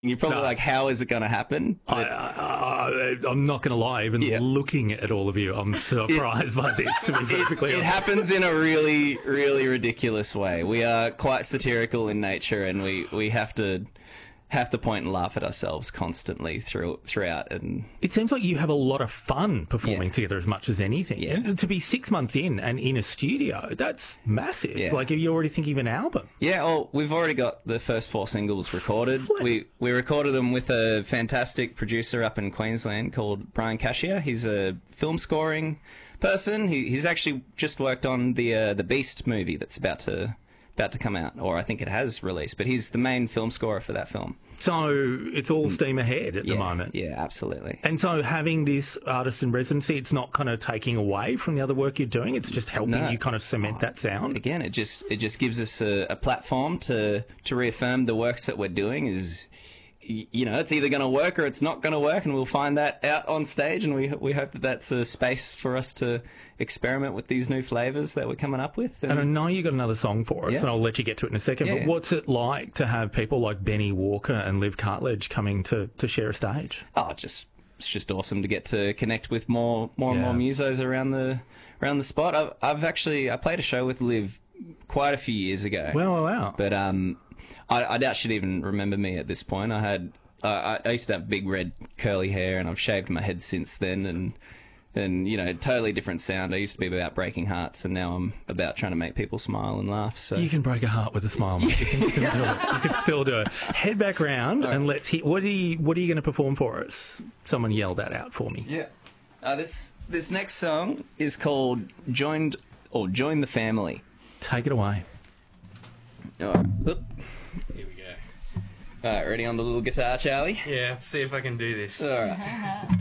You're probably like, how is it going to happen? But I'm not going to lie, even looking at all of you, I'm surprised by this, to be perfectly it honest. happens in a really, really ridiculous way. We are quite satirical in nature, and we have to point and laugh at ourselves constantly throughout. And it seems like you have a lot of fun performing together as much as anything. Yeah. And to be 6 months in and in a studio, that's massive. Yeah. Like, are you already thinking of an album? Yeah, well, we've already got the first 4 singles recorded. We recorded them with a fantastic producer up in Queensland called Brian Cashier. He's a film scoring person. He's actually just worked on the Beast movie that's about to come out, or I think it has released, but he's the main film scorer for that film. So it's all steam ahead at the moment. Yeah, absolutely. And so having this artist in residency, it's not kind of taking away from the other work you're doing, it's just helping you kind of cement that sound? Again, it just gives us a platform to reaffirm the works that we're doing is, you know, it's either going to work or it's not going to work, and we'll find that out on stage, and we hope that that's a space for us to experiment with these new flavours that we're coming up with. And I know you got another song for us, and I'll let you get to it in a second, but what's it like to have people like Benny Walker and Liv Cartledge coming to share a stage? Oh, it's just awesome to get to connect with more and more musos around the spot. I played a show with Liv quite a few years ago. Wow. But I doubt she'd even remember me at this point. I used to have big red curly hair, and I've shaved my head since then, and you know, totally different sound. I used to be about breaking hearts, and now I'm about trying to make people smile and laugh. So you can break a heart with a smile, mate. You can still do it. You can still do it. Head back round and let's hear. What are you going to perform for us? Someone yelled that out for me. Yeah. This next song is called Join the Family. Take it away. All right. Here we go. All right, ready on the little guitar, Charlie? Yeah, let's see if I can do this. All right.